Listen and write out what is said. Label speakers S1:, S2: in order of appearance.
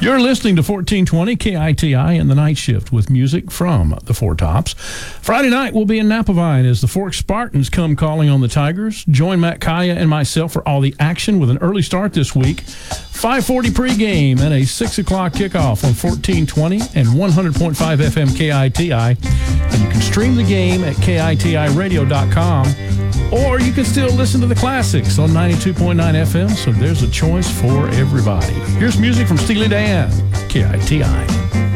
S1: You're listening to 1420 KITI in the night shift with music from the Four Tops. Friday night, we'll be in Napavine as the Fork Spartans come calling on the Tigers. Join Matt Kaya and myself for all the action with an early start this week. 5:40 pregame and a 6 o'clock kickoff on 1420 and 100.5 FM KITI. And you can stream the game at KITIradio.com, or you can still listen to the classics on 92.9 FM, so there's a choice for everybody. Here's music from Steely Dan, KITI.